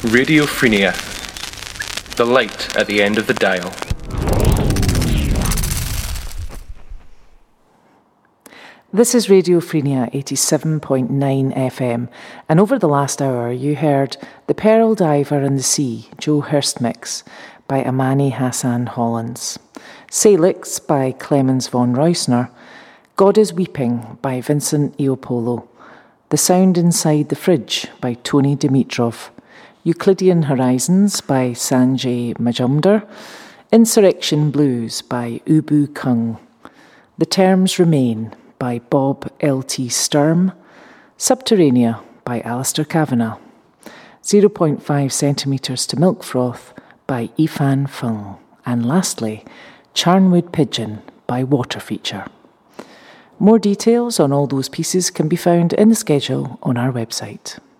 Radio Frenia, the light at the end of the dial. This is Radio Frenia 87.9 FM, and over the last hour you heard The Pearl Diver and the Sea, Joe Hurst mix by Amani Hassan Hollins, Salix by Clemens von Reusner, God is Weeping by Vincent Iopolo, The Sound Inside the Fridge by Tony Dimitrov, Euclidean Horizons by Sanjay Majumdar, Insurrection Blues by Ubu Kung, The Terms Remain by Bob L.T. Sturm, Subterranea by Alistair Kavanagh, 0.5 centimetres to Milk Froth by Yifan Feng, and lastly, Charnwood Pigeon by Water Feature. More details on all those pieces can be found in the schedule on our website.